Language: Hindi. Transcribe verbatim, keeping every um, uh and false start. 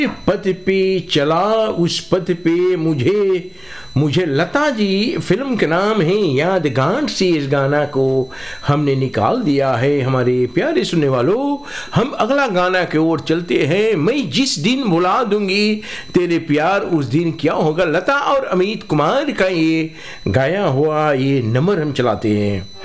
पथ पे चला उस पथ पे मुझे मुझे लता जी फिल्म के नाम है यादगार से इस गाना को हमने निकाल दिया है। हमारे प्यारे सुनने वालों, हम अगला गाना की ओर चलते हैं। मैं जिस दिन भुला दूंगी तेरे प्यार उस दिन क्या होगा, लता और अमित कुमार का ये गाया हुआ ये नंबर हम चलाते हैं।